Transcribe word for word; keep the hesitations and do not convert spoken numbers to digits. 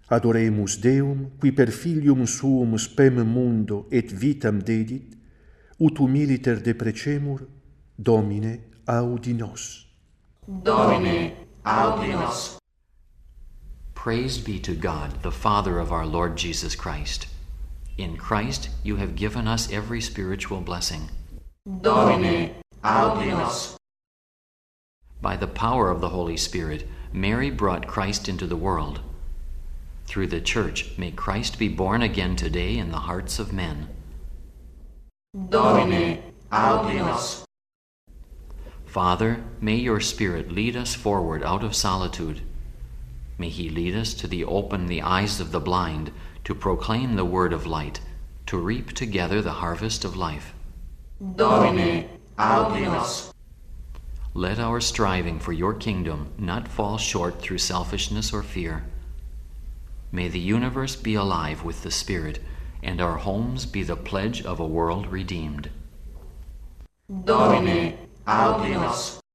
Adoremus Deum, qui per Filium Suum spem mundo et vitam dedit, ut humiliter deprecemur, Domine, audi nos. Domine, audi nos. Praise be to God, the Father of our Lord Jesus Christ. In Christ you have given us every spiritual blessing. Domine, audi nos. By the power of the Holy Spirit, Mary brought Christ into the world. Through the Church, may Christ be born again today in the hearts of men. Domine, audi nos. Father, may your Spirit lead us forward out of solitude. May he lead us to the open the eyes of the blind, to proclaim the word of light, to reap together the harvest of life. Domine, audi nos. Let our striving for your kingdom not fall short through selfishness or fear. May the universe be alive with the Spirit, and our homes be the pledge of a world redeemed. Domine, audi nos.